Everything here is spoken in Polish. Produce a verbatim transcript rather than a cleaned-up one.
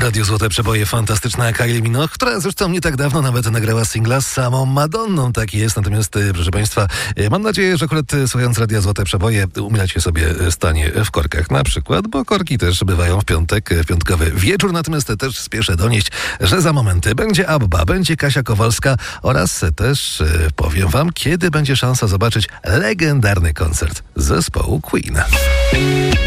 Radiu Złote Przeboje fantastyczna Kylie Minogue, która zresztą nie tak dawno nawet nagrała singla z samą Madonną. Tak jest, natomiast proszę Państwa, mam nadzieję, że akurat słuchając Radia Złote Przeboje umilacie sobie stanie w korkach na przykład, bo korki też bywają w piątek, w piątkowy wieczór. Natomiast też spieszę donieść, że za momenty będzie Abba, będzie Kasia Kowalska oraz też powiem Wam, kiedy będzie szansa zobaczyć legendarny koncert zespołu Queen.